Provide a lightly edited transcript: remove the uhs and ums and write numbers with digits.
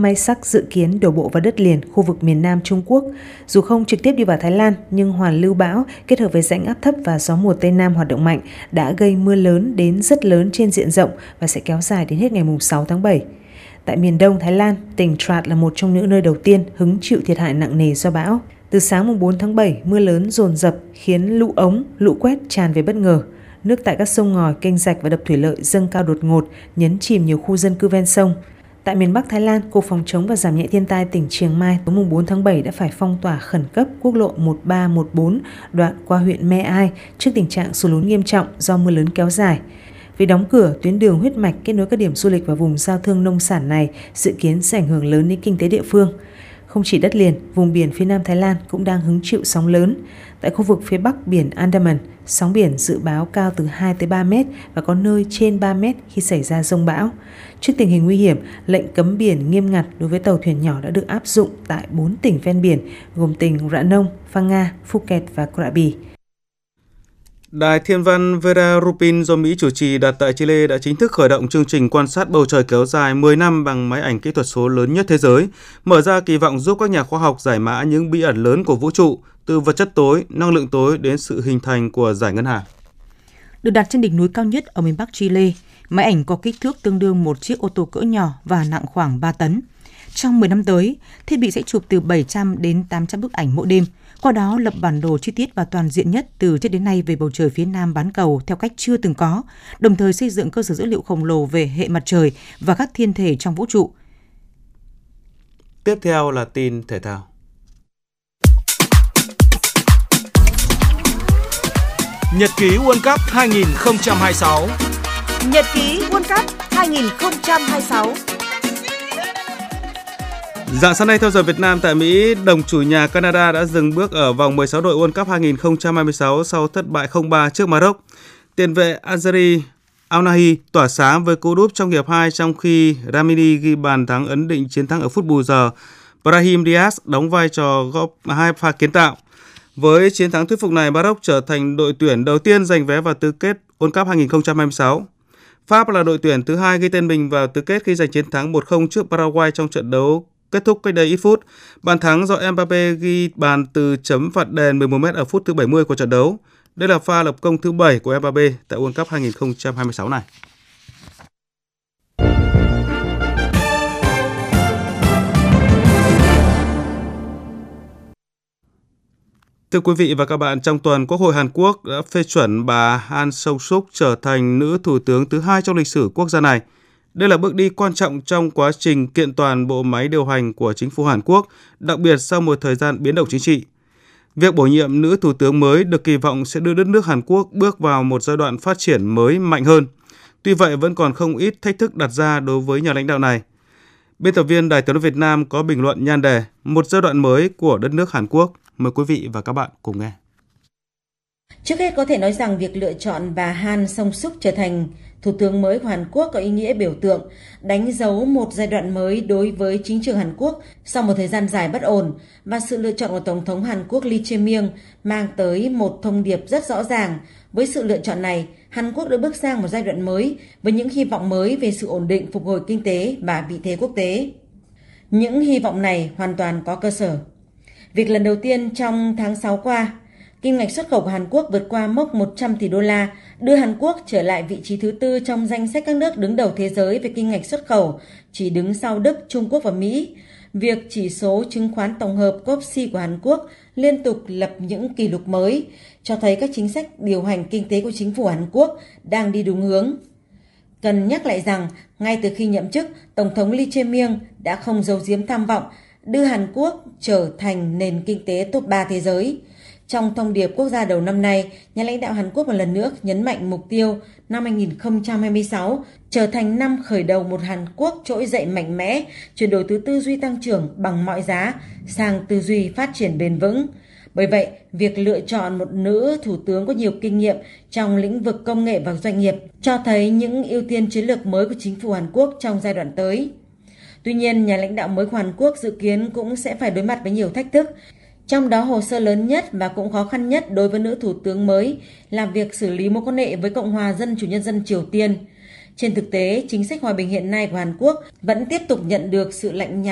máy xắc dự kiến đổ bộ vào đất liền khu vực miền Nam Trung Quốc. Dù không trực tiếp đi vào Thái Lan, nhưng hoàn lưu bão kết hợp với rãnh áp thấp và gió mùa Tây Nam hoạt động mạnh đã gây mưa lớn đến rất lớn trên diện rộng và sẽ kéo dài đến hết ngày 6 tháng 7. Tại miền đông Thái Lan, tỉnh Trat là một trong những nơi đầu tiên hứng chịu thiệt hại nặng nề do bão. Từ sáng 4 tháng 7, mưa lớn dồn dập khiến lũ ống, lũ quét tràn về bất ngờ. Nước tại các sông ngòi, kênh rạch và đập thủy lợi dâng cao đột ngột, nhấn chìm nhiều khu dân cư ven sông. Tại miền Bắc Thái Lan, Cục Phòng chống và Giảm nhẹ thiên tai tỉnh Chiang Mai tối 4 tháng 7 đã phải phong tỏa khẩn cấp quốc lộ 1314 đoạn qua huyện Me Ai trước tình trạng sụt lún nghiêm trọng do mưa lớn kéo dài. Vì đóng cửa, tuyến đường huyết mạch kết nối các điểm du lịch và vùng giao thương nông sản này dự kiến sẽ ảnh hưởng lớn đến kinh tế địa phương. Không chỉ đất liền, vùng biển phía Nam Thái Lan cũng đang hứng chịu sóng lớn. Tại khu vực phía Bắc biển Andaman, sóng biển dự báo cao từ 2 tới 3 mét và có nơi trên 3 mét khi xảy ra dông bão. Trước tình hình nguy hiểm, lệnh cấm biển nghiêm ngặt đối với tàu thuyền nhỏ đã được áp dụng tại 4 tỉnh ven biển gồm tỉnh Rã Nông, Phang Nga, Phuket và Krabi. Đài thiên văn Vera Rubin do Mỹ chủ trì đặt tại Chile đã chính thức khởi động chương trình quan sát bầu trời kéo dài 10 năm bằng máy ảnh kỹ thuật số lớn nhất thế giới, mở ra kỳ vọng giúp các nhà khoa học giải mã những bí ẩn lớn của vũ trụ, từ vật chất tối, năng lượng tối đến sự hình thành của dải ngân hà. Được đặt trên đỉnh núi cao nhất ở miền Bắc Chile, máy ảnh có kích thước tương đương một chiếc ô tô cỡ nhỏ và nặng khoảng 3 tấn. Trong 10 năm tới, thiết bị sẽ chụp từ 700 đến 800 bức ảnh mỗi đêm, qua đó lập bản đồ chi tiết và toàn diện nhất từ trước đến nay về bầu trời phía Nam bán cầu theo cách chưa từng có, đồng thời xây dựng cơ sở dữ liệu khổng lồ về hệ mặt trời và các thiên thể trong vũ trụ. Tiếp theo là tin thể thao. Nhật ký World Cup 2026. Nhật ký World Cup 2026. Rạng sáng nay theo giờ Việt Nam tại Mỹ, đồng chủ nhà Canada đã dừng bước ở vòng 16 đội World Cup 2026 sau thất bại 0-3 trước Maroc. Tiền vệ Azeri Al-Nahi tỏa sáng với cú đúp trong hiệp 2 trong khi Ramini ghi bàn thắng ấn định chiến thắng ở phút bù giờ. Brahim Diaz đóng vai trò góp 2 pha kiến tạo. Với chiến thắng thuyết phục này, Maroc trở thành đội tuyển đầu tiên giành vé vào tứ kết World Cup 2026. Pháp là đội tuyển thứ hai ghi tên mình vào tứ kết khi giành chiến thắng 1-0 trước Paraguay trong trận đấu kết thúc cách đây ít phút. Bàn thắng do Mbappé ghi bàn từ chấm phạt đền 11m ở phút thứ 70 của trận đấu. Đây là pha lập công thứ 7 của Mbappé tại World Cup 2026 này. Thưa quý vị và các bạn, trong tuần, Quốc hội Hàn Quốc đã phê chuẩn bà Han Song-suk trở thành nữ thủ tướng thứ hai trong lịch sử quốc gia này. Đây là bước đi quan trọng trong quá trình kiện toàn bộ máy điều hành của chính phủ Hàn Quốc, đặc biệt sau một thời gian biến động chính trị. Việc bổ nhiệm nữ thủ tướng mới được kỳ vọng sẽ đưa đất nước Hàn Quốc bước vào một giai đoạn phát triển mới mạnh hơn. Tuy vậy, vẫn còn không ít thách thức đặt ra đối với nhà lãnh đạo này. Biên tập viên Đài Tiếng nói Việt Nam có bình luận nhan đề "Một giai đoạn mới của đất nước Hàn Quốc". Mời quý vị và các bạn cùng nghe. Trước hết có thể nói rằng việc lựa chọn bà Han Song-suk trở thành thủ tướng mới của Hàn Quốc có ý nghĩa biểu tượng, đánh dấu một giai đoạn mới đối với chính trường Hàn Quốc sau một thời gian dài bất ổn, và sự lựa chọn của Tổng thống Hàn Quốc Lee Jae-myung mang tới một thông điệp rất rõ ràng. Với sự lựa chọn này, Hàn Quốc đã bước sang một giai đoạn mới với những hy vọng mới về sự ổn định, phục hồi kinh tế và vị thế quốc tế. Những hy vọng này hoàn toàn có cơ sở. Việc lần đầu tiên trong tháng 6 qua, kim ngạch xuất khẩu của Hàn Quốc vượt qua mốc 100 tỷ đô la, đưa Hàn Quốc trở lại vị trí thứ 4 trong danh sách các nước đứng đầu thế giới về kim ngạch xuất khẩu, chỉ đứng sau Đức, Trung Quốc và Mỹ. Việc chỉ số chứng khoán tổng hợp KOSPI của Hàn Quốc liên tục lập những kỷ lục mới, cho thấy các chính sách điều hành kinh tế của chính phủ Hàn Quốc đang đi đúng hướng. Cần nhắc lại rằng, ngay từ khi nhậm chức, Tổng thống Lee Jae-myung đã không giấu giếm tham vọng đưa Hàn Quốc trở thành nền kinh tế top 3 thế giới. Trong thông điệp quốc gia đầu năm nay, nhà lãnh đạo Hàn Quốc một lần nữa nhấn mạnh mục tiêu năm 2026 trở thành năm khởi đầu một Hàn Quốc trỗi dậy mạnh mẽ, chuyển đổi từ tư duy tăng trưởng bằng mọi giá sang tư duy phát triển bền vững. Bởi vậy, việc lựa chọn một nữ thủ tướng có nhiều kinh nghiệm trong lĩnh vực công nghệ và doanh nghiệp cho thấy những ưu tiên chiến lược mới của chính phủ Hàn Quốc trong giai đoạn tới. Tuy nhiên, nhà lãnh đạo mới của Hàn Quốc dự kiến cũng sẽ phải đối mặt với nhiều thách thức. Trong đó, hồ sơ lớn nhất và cũng khó khăn nhất đối với nữ thủ tướng mới là việc xử lý mối quan hệ với Cộng hòa Dân chủ Nhân dân Triều Tiên. Trên thực tế, chính sách hòa bình hiện nay của Hàn Quốc vẫn tiếp tục nhận được sự lạnh nhạt